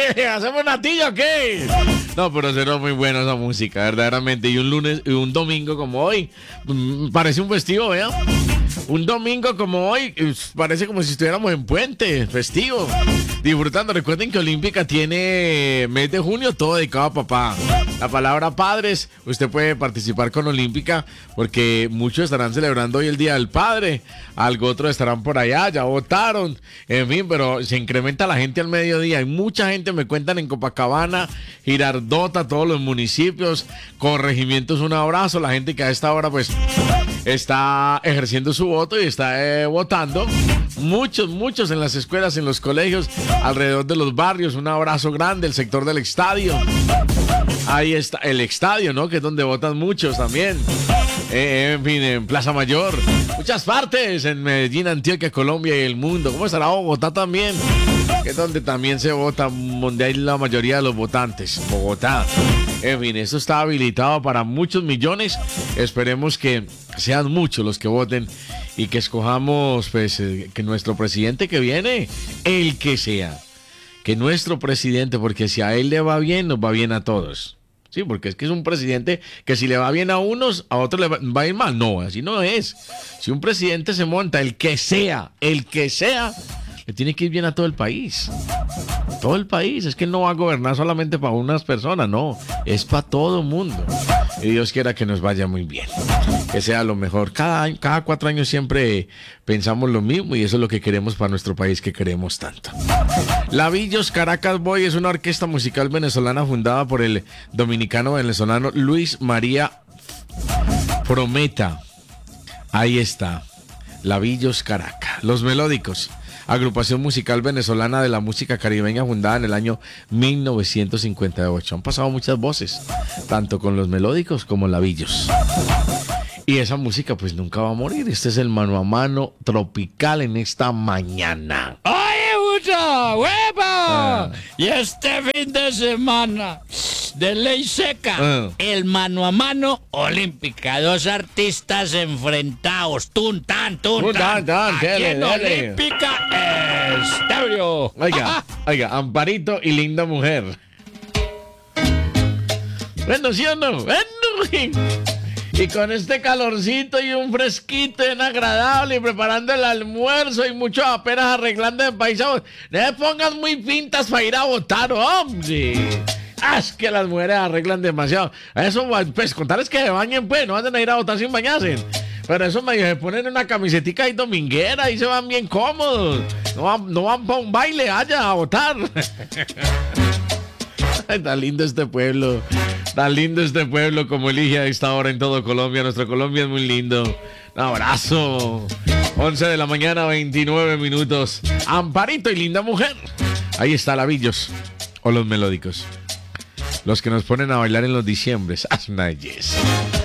¿Hacemos natilla o qué? No, pero será muy buena esa música, verdaderamente. Y un lunes y un domingo como hoy, parece un festivo, ¿vean? Un domingo como hoy, parece como si estuviéramos en puente, festivo, disfrutando. Recuerden que Olímpica tiene mes de junio todo dedicado a papá. La palabra padres, usted puede participar con Olímpica porque muchos estarán celebrando hoy el Día del Padre, algo otros estarán por allá, ya votaron, en fin, pero se incrementa la gente al mediodía. Hay mucha gente, me cuentan, en Copacabana, Girardota, todos los municipios, corregimientos, un abrazo. La gente que a esta hora pues está ejerciendo su voto y está votando. Muchos en las escuelas, en los colegios, alrededor de los barrios. Un abrazo grande, el sector del estadio. Ahí está el estadio, ¿no? Que es donde votan muchos también. En fin, en Plaza Mayor. Muchas partes, en Medellín, Antioquia, Colombia y el mundo. ¿Cómo estará Bogotá también? Que es donde también se vota, donde hay la mayoría de los votantes. Bogotá. En fin, esto está habilitado para muchos millones. Esperemos que sean muchos los que voten y que escojamos, pues, que nuestro presidente que viene, el que sea. Que nuestro presidente, porque si a él le va bien, nos va bien a todos. Sí, porque es que es un presidente que si le va bien a unos, a otros le va a ir mal. No, así no es. Si un presidente se monta, el que sea, le tiene que ir bien a todo el país. Todo el país. Es que él no va a gobernar solamente para unas personas, no. Es para todo el mundo. Y Dios quiera que nos vaya muy bien. Que sea lo mejor. Cada 4 años siempre pensamos lo mismo y eso es lo que queremos para nuestro país que queremos tanto. Lavillos Caracas Boy es una orquesta musical venezolana fundada por el dominicano venezolano Luis María Prometa. Ahí está. Lavillos Caracas. Los Melódicos. Agrupación musical venezolana de la música caribeña fundada en el año 1958. Han pasado muchas voces, tanto con los Melódicos como Lavillos. Y esa música pues nunca va a morir. Este es el mano a mano tropical en esta mañana. ¡Oye, mucha hueva! Y este fin de semana, de ley seca, el mano a mano Olímpica. 2 artistas enfrentados. Tun, tan. Aquí en Olímpica Estéreo. Oiga, Amparito y Linda Mujer. Bueno, ¿sí o no? Bueno, y con este calorcito y un fresquito bien agradable y preparando el almuerzo y muchos apenas arreglando de paisanos. No se pongan muy pintas para ir a votar, hombre. Es que las mujeres arreglan demasiado. Eso, pues, contarles que se bañen, pues, no van a ir a votar sin bañarse. Pero eso se ponen una camisetica ahí dominguera y se van bien cómodos. No van para un baile allá a votar. Ay, tan lindo este pueblo. Tan lindo este pueblo como elige a esta hora en todo Colombia. Nuestra Colombia es muy lindo. Un abrazo. 11 de la mañana, 29 minutos. Amparito y Linda Mujer. Ahí está Lavillos. O los Melódicos. Los que nos ponen a bailar en los diciembres. Es una belleza.